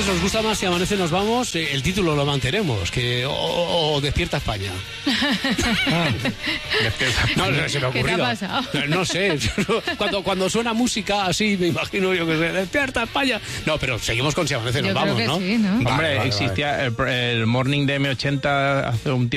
entonces os gusta más Si amanece nos vamos, el título lo mantenemos, que o Despierta España. No, se me ha ocurrido. ¿Qué te ha pasado? No sé, cuando suena música así, me imagino yo que se Despierta España. No, pero seguimos con Si amanece nos Yo vamos, creo que ¿no? sí, ¿no? Hombre, existía el Morning de M80 hace un tiempo.